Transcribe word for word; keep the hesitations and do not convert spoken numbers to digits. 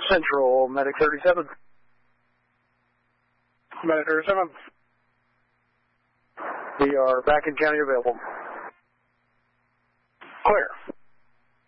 Central, Medic thirty-seven. Medic thirty-seven. We are back in county available. Clear.